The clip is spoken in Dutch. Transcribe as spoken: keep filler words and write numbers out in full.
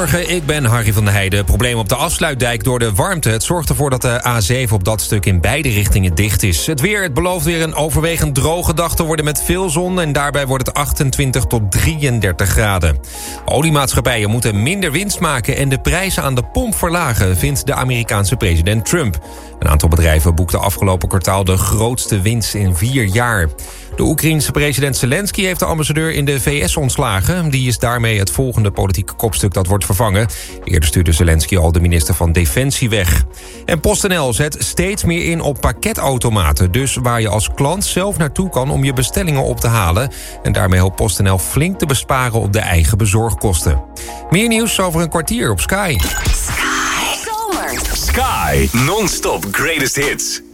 Goedemorgen, ik ben Harry van der Heijden. Probleem op de afsluitdijk door de warmte. Het zorgt ervoor dat de A zeven op dat stuk in beide richtingen dicht is. Het weer, het belooft weer een overwegend droge dag te worden met veel zon. En daarbij wordt het achtentwintig tot drieëndertig graden. Oliemaatschappijen moeten minder winst maken en de prijzen aan de pomp verlagen, vindt de Amerikaanse president Trump. Een aantal bedrijven boekte afgelopen kwartaal de grootste winst in vier jaar. De Oekraïense president Zelensky heeft de ambassadeur in de V S ontslagen. Die is daarmee het volgende politieke kopstuk dat wordt vervangen. Eerder stuurde Zelensky al de minister van Defensie weg. En PostNL zet steeds meer in op pakketautomaten. Dus waar je als klant zelf naartoe kan om je bestellingen op te halen. En daarmee hoopt PostNL flink te besparen op de eigen bezorgkosten. Meer nieuws over een kwartier op Sky. Sky. Zomer. Sky. Non-stop greatest hits.